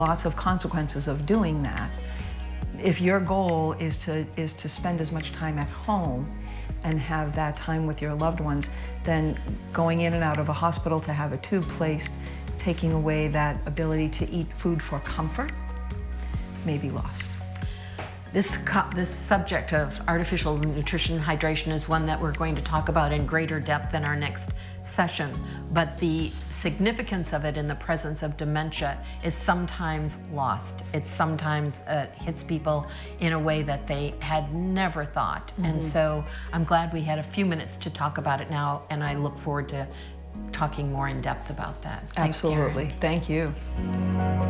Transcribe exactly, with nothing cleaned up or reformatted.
Lots of consequences of doing that. If your goal is to, is to spend as much time at home and have that time with your loved ones, then going in and out of a hospital to have a tube placed, taking away that ability to eat food for comfort, may be lost. This, this subject of artificial nutrition and hydration is one that we're going to talk about in greater depth in our next session, but the significance of it in the presence of dementia is sometimes lost. It sometimes uh, hits people in a way that they had never thought. Mm-hmm. And so I'm glad we had a few minutes to talk about it now, and I look forward to talking more in depth about that. Thanks, Absolutely. Karen. Thank you.